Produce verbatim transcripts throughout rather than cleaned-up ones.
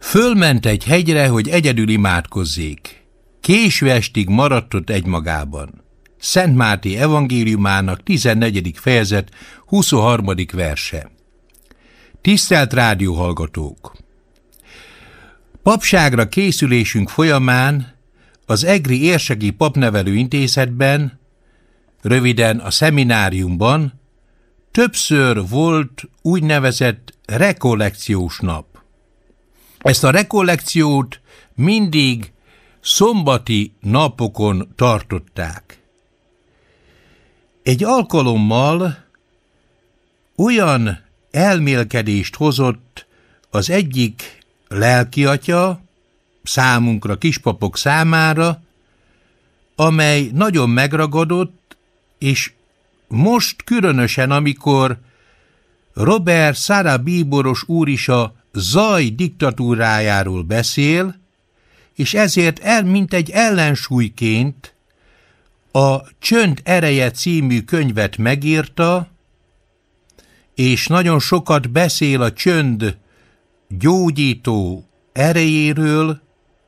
Fölment egy hegyre, hogy egyedül imádkozzék. Késő estig maradt ott egymagában. Szent Máté evangéliumának tizennegyedik fejezet huszonharmadik verse. Tisztelt rádióhallgatók! Papságra készülésünk folyamán az egri érseki papnevelő intézetben, röviden a szemináriumban többször volt úgynevezett rekollekciós nap. Ezt a rekollekciót mindig szombati napokon tartották. Egy alkalommal olyan elmélkedést hozott az egyik lelkiatya számunkra, kispapok számára, amely nagyon megragadott, és most különösen, amikor Robert Szára bíboros úr is a zaj diktatúrájáról beszél, és ezért el, mint egy ellensúlyként a Csönd ereje című könyvet megírta, és nagyon sokat beszél a csönd gyógyító erejéről.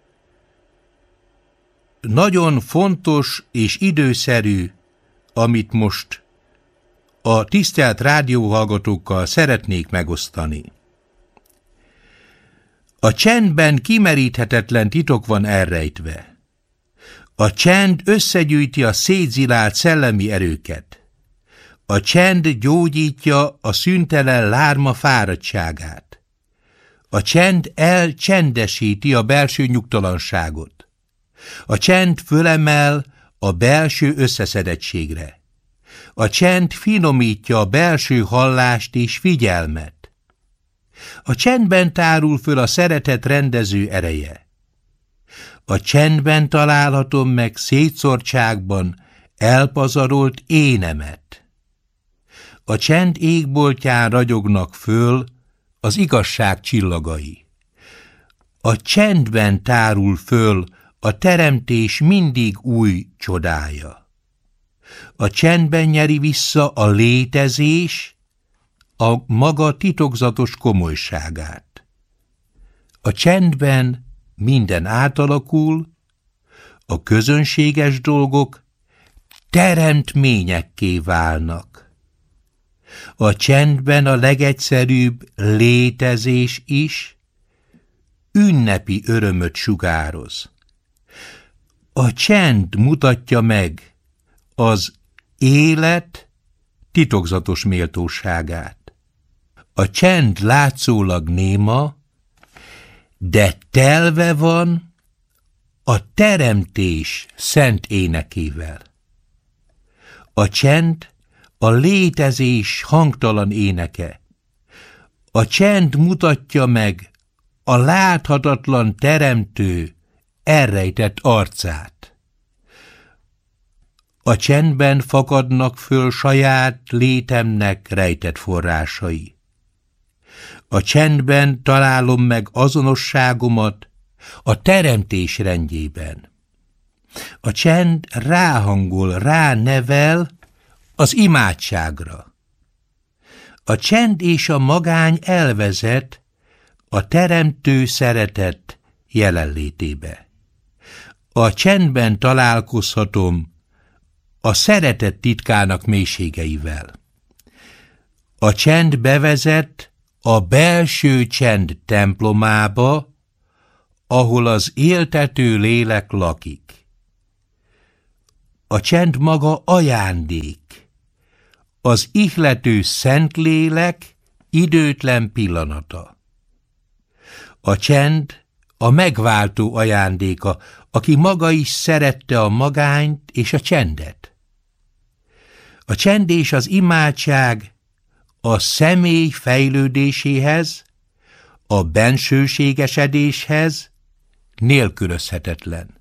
Nagyon fontos és időszerű, amit most a tisztelt rádióhallgatókkal szeretnék megosztani. A csendben kimeríthetetlen titok van elrejtve. A csend összegyűjti a szétzilált szellemi erőket. A csend gyógyítja a szüntelen lárma fáradtságát. A csend elcsendesíti a belső nyugtalanságot. A csend fölemel a belső összeszedettségre. A csend finomítja a belső hallást és figyelmet. A csendben tárul föl a szeretet rendező ereje. A csendben találhatom meg szétszórtságban elpazarolt énemet. A csend égboltján ragyognak föl az igazság csillagai. A csendben tárul föl a teremtés mindig új csodája. A csendben nyeri vissza a létezés a maga titokzatos komolyságát. A csendben minden átalakul, a közönséges dolgok teremtményekké válnak. A csendben a legegyszerűbb létezés is ünnepi örömöt sugároz. A csend mutatja meg az élet titokzatos méltóságát. A csend látszólag néma, de telve van a teremtés szent énekével. A csend a létezés hangtalan éneke. A csend mutatja meg a láthatatlan teremtő elrejtett arcát. A csendben fakadnak föl saját létemnek rejtett forrásai. A csendben találom meg azonosságomat a teremtés rendjében. A csend ráhangol, ránevel az imádságra. A csend és a magány elvezet a teremtő szeretet jelenlétébe. A csendben találkozhatom a szeretet titkának mélységeivel. A csend bevezet a belső csend templomába, ahol az éltető lélek lakik. A csend maga ajándék, az ihlető Szentlélek időtlen pillanata. A csend a megváltó ajándéka, aki maga is szerette a magányt és a csendet. A csend és az imádság a személy fejlődéséhez, a bensőségesedéshez nélkülözhetetlen.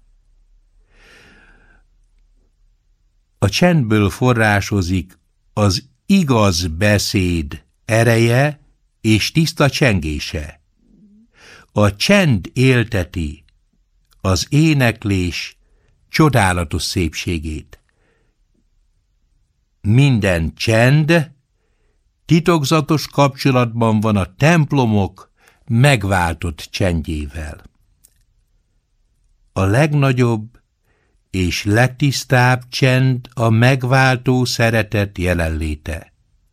A csendből forrásozik az igaz beszéd ereje és tiszta csengése. A csend élteti az éneklés csodálatos szépségét. Minden csend titokzatos kapcsolatban van a templomok megváltott csendjével. A legnagyobb és legtisztább csend a megváltó szeretet jelenléte.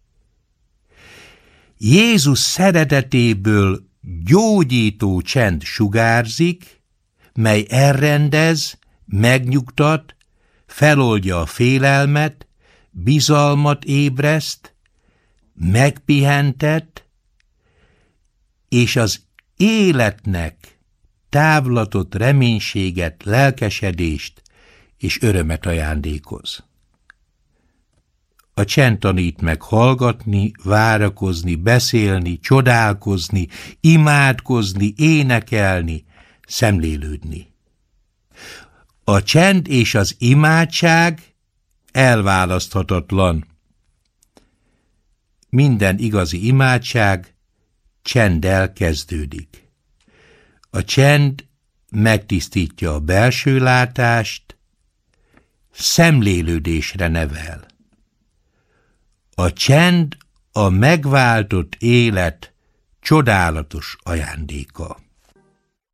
Jézus szeretetéből gyógyító csend sugárzik, mely elrendez, megnyugtat, feloldja a félelmet, bizalmat ébreszt, megpihentet, és az életnek távlatott reménységet, lelkesedést és örömet ajándékoz. A csend tanít meg hallgatni, várakozni, beszélni, csodálkozni, imádkozni, énekelni, szemlélődni. A csend és az imádság elválaszthatatlan. Minden igazi imádság csenddel kezdődik. A csend megtisztítja a belső látást, szemlélődésre nevel. A csend a megváltott élet csodálatos ajándéka.